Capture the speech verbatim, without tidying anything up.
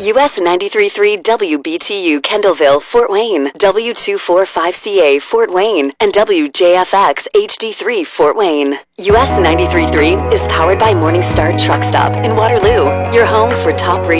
U S ninety-three point three W B T U Kendallville, Fort Wayne, W two forty-five C A Fort Wayne, and W J F X H D three Fort Wayne. U S ninety-three point three is powered by Morningstar Truck Stop in Waterloo, your home for top rated